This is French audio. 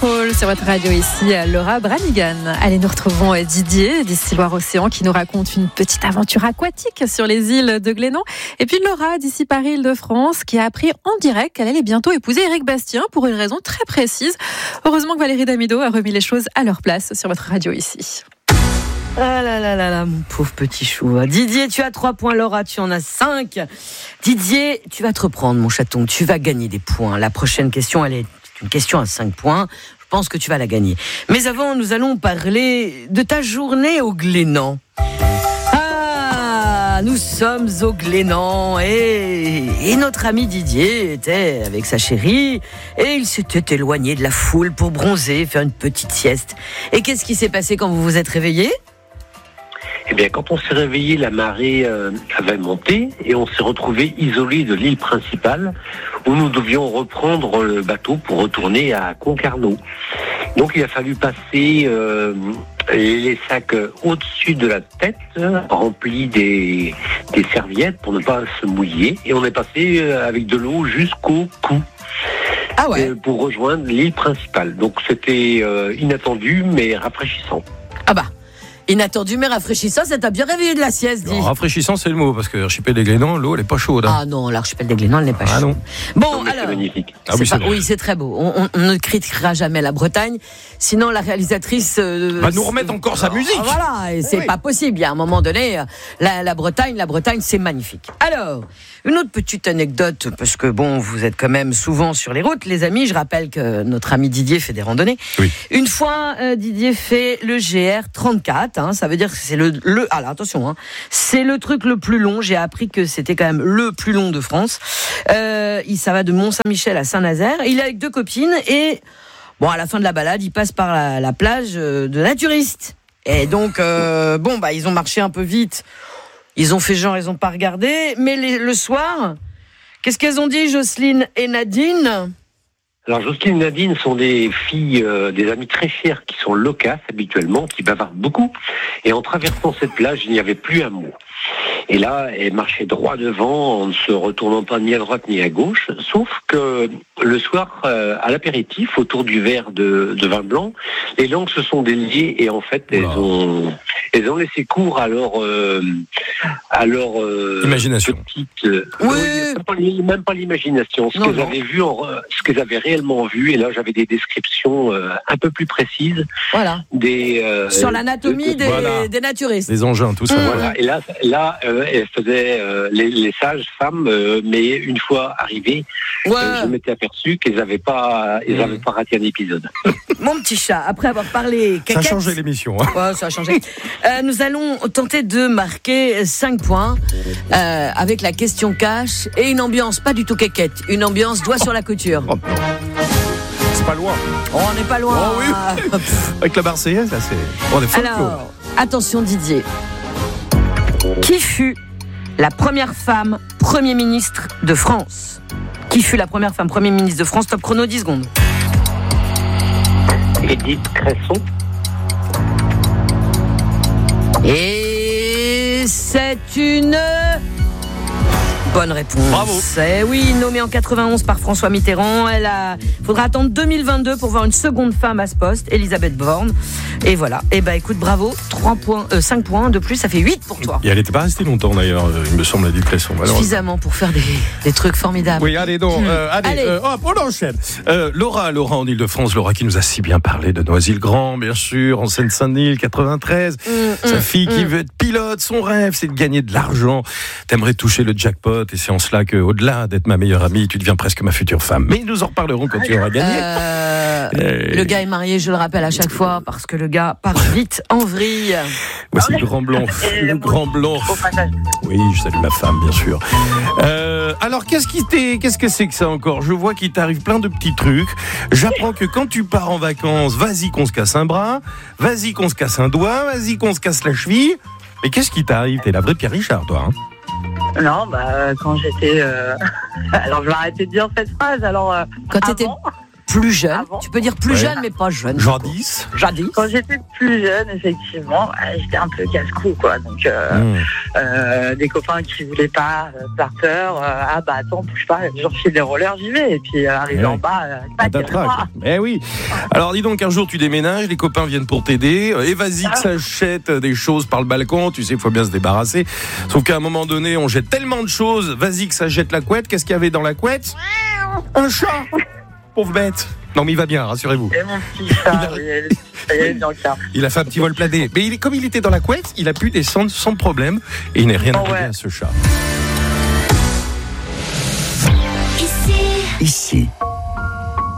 Control sur votre radio ici, Laura Branigan. Allez, nous retrouvons Didier d'ici Loire-Océan qui nous raconte une petite aventure aquatique sur les îles de Glénan. Et puis Laura d'ici Paris-Île-de-France qui a appris en direct qu'elle allait bientôt épouser Éric Bastien pour une raison très précise. Heureusement que Valérie Damido a remis les choses à leur place sur votre radio ici. Ah là là là là, mon pauvre petit chou. Didier, tu as 3 points, Laura, tu en as 5. Didier, tu vas te reprendre, mon chaton, tu vas gagner des points. La prochaine question, elle est une question à 5 points. Je pense que tu vas la gagner. Mais avant, nous allons parler de ta journée au Glénan. Ah, nous sommes au Glénan et notre ami Didier était avec sa chérie et il s'était éloigné de la foule pour bronzer, faire une petite sieste. Et qu'est-ce qui s'est passé quand vous vous êtes réveillés ? Eh bien, quand on s'est réveillé, la marée avait monté et on s'est retrouvé isolé de l'île principale où nous devions reprendre le bateau pour retourner à Concarneau. Donc, il a fallu passer les sacs au-dessus de la tête, remplis des serviettes pour ne pas se mouiller. Et on est passé avec de l'eau jusqu'au cou. Ah ouais. Pour rejoindre l'île principale. Donc, c'était inattendu mais rafraîchissant. Ah bah. Inattendu mais rafraîchissant, ça t'a bien réveillé de la sieste, dis. Rafraîchissant, c'est le mot, parce que l'archipel des Glénans, l'eau, elle n'est pas chaude. Ah non, l'archipel des Glénans, elle n'est pas chaude. Non. Bon, non, alors. C'est magnifique. Oui, c'est très beau. On ne critiquera jamais la Bretagne. Sinon, la réalisatrice. Va nous remettre encore sa musique. Voilà, et c'est pas possible. Il y a un moment donné, la Bretagne, c'est magnifique. Alors, une autre petite anecdote, parce que bon, vous êtes quand même souvent sur les routes, les amis. Je rappelle que notre ami Didier fait des randonnées. Oui. Une fois, Didier fait le GR34. Ça veut dire que c'est alors attention, c'est le truc le plus long. J'ai appris que c'était quand même le plus long de France. Ça va de Mont-Saint-Michel à Saint-Nazaire. Il est avec 2 copines et bon, à la fin de la balade, il passe par la plage de naturistes. Et donc, ils ont marché un peu vite. Ils ont fait genre, ils n'ont pas regardé. Mais le soir, qu'est-ce qu'elles ont dit, Jocelyne et Nadine ? Alors, Jocelyne et Nadine sont des filles, des amies très chères qui sont loquaces habituellement, qui bavardent beaucoup. Et en traversant cette plage, il n'y avait plus un mot. Et là, elle marchait droit devant, en ne se retournant pas ni à droite ni à gauche. Sauf que le soir, à l'apéritif, autour du verre de vin blanc, les langues se sont déliées et en fait, elles ont laissé cours à leur imagination. Même pas l'imagination. Ce qu'elles avaient réellement vu. Et là, j'avais des descriptions un peu plus précises. Voilà. Sur l'anatomie des naturistes. Des engins, tout ça. Voilà. Et là, elles faisaient les sages femmes, mais une fois arrivées, je m'étais aperçu qu'elles n'avaient pas raté un épisode. Mon petit chat, après avoir parlé ça a changé l'émission. Ouais, ça a changé. Nous allons tenter de marquer 5 points avec la question cash et une ambiance pas du tout quéquette, une ambiance doigt sur la couture. Oh, c'est pas loin. On n'est pas loin. Oh oui. Avec la Marseillaise, là, on est folklore. Alors, attention Didier. Qui fut la première femme Premier ministre de France ? Qui fut la première femme Premier ministre de France ? Top chrono, 10 secondes. Édith Cresson. Et c'est une bonne réponse. Bravo. Oui, nommée en 91 par François Mitterrand. Faudra attendre 2022 pour voir une seconde femme à ce poste, Elisabeth Borne. Et voilà. Et écoute, bravo. 5 points de plus, ça fait 8 pour toi. Et elle n'était pas restée longtemps d'ailleurs, il me semble, Edith Cresson. Suffisamment pour faire des trucs formidables. Oui, allez donc. On enchaîne. Laura en Ile-de-France, Laura qui nous a si bien parlé de Noisy-le-Grand, bien sûr, en Seine-Saint-Denis, 93. Sa fille qui veut être pilote, son rêve, c'est de gagner de l'argent. T'aimerais toucher le jackpot et c'est en cela qu'au-delà d'être ma meilleure amie, tu deviens presque ma future femme. Mais nous en reparlerons quand tu auras gagné. Le gars est marié, je le rappelle à chaque fois, parce que le gars part vite en vrille. Voici le grand blanc. Le grand blanc. Oui, je salue ma femme, bien sûr. Alors, qu'est-ce que c'est que ça encore ? Je vois qu'il t'arrive plein de petits trucs. J'apprends que quand tu pars en vacances, vas-y qu'on se casse un bras, vas-y qu'on se casse un doigt, vas-y qu'on se casse la cheville. Mais qu'est-ce qui t'arrive ? T'es la vraie Pierre Richard, toi, hein ? Non, quand j'étais... Alors, je vais arrêter de dire cette phrase. Alors, quand t'étais... plus jeune. Avant. Tu peux dire plus jeune, mais pas jeune. Jadis. Quand j'étais plus jeune, effectivement, j'étais un peu casse-cou, quoi. Donc, des copains qui voulaient pas, par peur, attends, bouge pas, je refile des rollers, j'y vais. Et puis, arrivé en bas, Eh oui. Alors, dis donc, un jour, tu déménages, les copains viennent pour t'aider, et vas-y que s'achète des choses par le balcon, tu sais, il faut bien se débarrasser. Sauf qu'à un moment donné, on jette tellement de choses, vas-y que ça jette la couette. Qu'est-ce qu'il y avait dans la couette ? Un chat. Pauvre bête. Non, mais il va bien, rassurez-vous. Et mon petit chat, il a fait un petit vol plané. Mais comme il était dans la couette, il a pu descendre sans problème. Et il n'est rien arrivé à ce chat. Ici.